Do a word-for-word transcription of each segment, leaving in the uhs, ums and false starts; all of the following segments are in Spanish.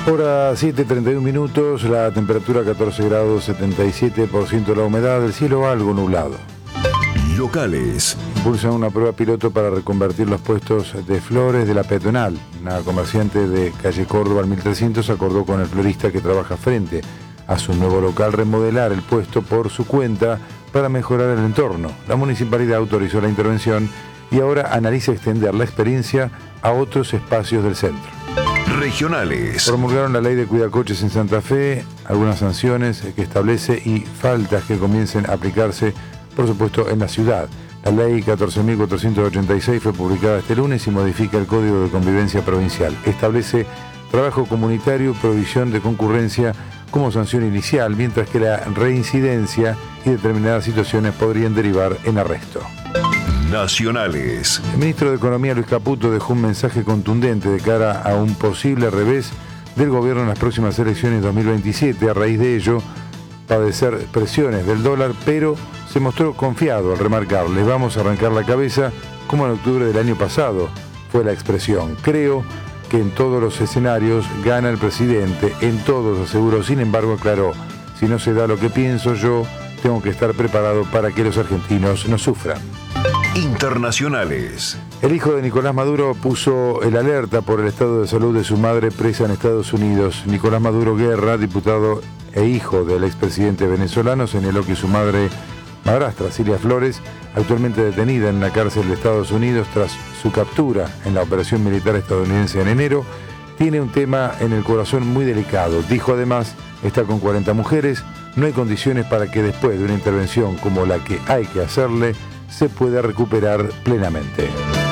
Hora siete, treinta y un minutos, la temperatura catorce grados, setenta y siete por ciento la humedad, el cielo algo nublado. Locales. Impulsan una prueba piloto para reconvertir los puestos de flores de la peatonal. Una comerciante de calle Córdoba al mil trescientos acordó con el florista que trabaja frente a su nuevo local remodelar el puesto por su cuenta para mejorar el entorno. La municipalidad autorizó la intervención y ahora analiza extender la experiencia a otros espacios del centro. Regionales. Promulgaron la ley de cuidacoches en Santa Fe, algunas sanciones que establece y faltas que comiencen a aplicarse, por supuesto, en la ciudad. La ley catorce mil cuatrocientos ochenta y seis fue publicada este lunes y modifica el Código de Convivencia Provincial. Establece trabajo comunitario, provisión de concurrencia como sanción inicial, mientras que la reincidencia y determinadas situaciones podrían derivar en arresto. Nacionales. El ministro de Economía, Luis Caputo, dejó un mensaje contundente de cara a un posible revés del gobierno en las próximas elecciones dos mil veintisiete. A raíz de ello, padecer presiones del dólar, pero se mostró confiado al remarcar: les vamos a arrancar la cabeza, como en octubre del año pasado fue la expresión. Creo que en todos los escenarios gana el presidente, en todos aseguró. Sin embargo, aclaró: si no se da lo que pienso yo, tengo que estar preparado para que los argentinos no sufran. Internacionales. El hijo de Nicolás Maduro puso el alerta por el estado de salud de su madre presa en Estados Unidos. Nicolás Maduro Guerra, diputado e hijo del expresidente venezolano, señaló que su madre madrastra, Cilia Flores, actualmente detenida en la cárcel de Estados Unidos tras su captura en la operación militar estadounidense en enero, tiene un tema en el corazón muy delicado. Dijo además, está con cuarenta mujeres, no hay condiciones para que después de una intervención como la que hay que hacerle, se pueda recuperar plenamente.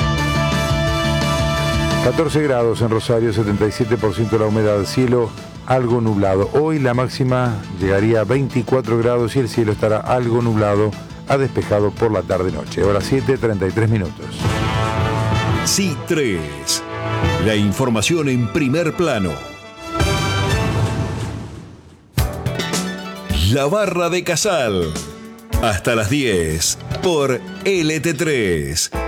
catorce grados en Rosario, setenta y siete por ciento la humedad, cielo algo nublado. Hoy la máxima llegaría a veinticuatro grados y el cielo estará algo nublado a despejado por la tarde-noche. Hora siete, treinta y tres minutos. C tres. La información en primer plano. La Barra de Casal. Hasta las diez por L T tres.